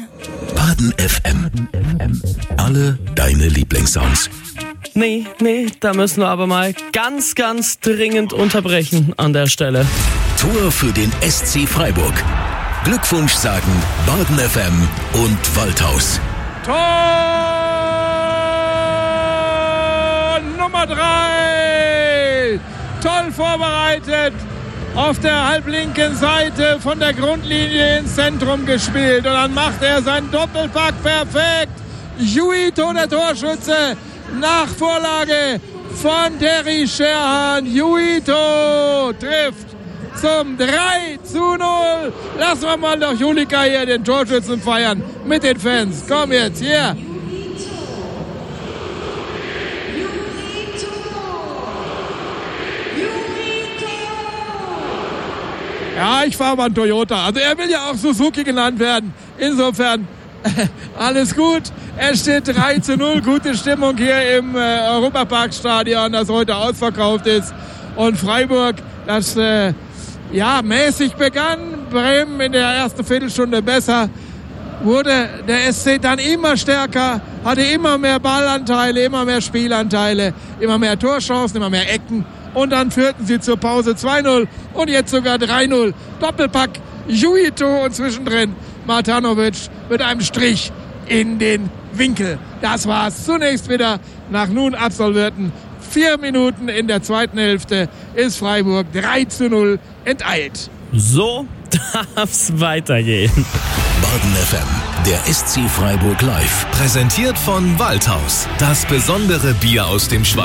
Baden FM. Alle deine Lieblingssongs. Nee, da müssen wir aber mal ganz dringend unterbrechen an der Stelle. Tor für den SC Freiburg. Glückwunsch sagen Baden FM und Waldhaus. Tor Nummer 3. Toll vorbereitet. Auf der halblinken Seite von der Grundlinie ins Zentrum gespielt. Und dann macht er seinen Doppelpack perfekt. Juito, der Torschütze, nach Vorlage von Terry Scherhan. Juito trifft zum 3:0. Lassen wir mal doch Julika hier den Torschützen feiern mit den Fans. Komm jetzt, hier. Ja, ich fahre mal einen Toyota. Also er will ja auch Suzuki genannt werden. Insofern alles gut. Es steht 3:0. Gute Stimmung hier im Europaparkstadion, das heute ausverkauft ist. Und Freiburg, das mäßig begann. Bremen in der ersten Viertelstunde besser. Wurde der SC dann immer stärker, hatte immer mehr Ballanteile, immer mehr Spielanteile, immer mehr Torchancen, immer mehr Ecken. Und dann führten sie zur Pause 2:0 und jetzt sogar 3:0. Doppelpack Juito und zwischendrin Matanovic mit einem Strich in den Winkel. Das war's zunächst wieder nach nun absolvierten 4 Minuten in der zweiten Hälfte ist Freiburg 3:0 enteilt. So darf's weitergehen. Baden FM, der SC Freiburg live. Präsentiert von Waldhaus. Das besondere Bier aus dem Schweiz.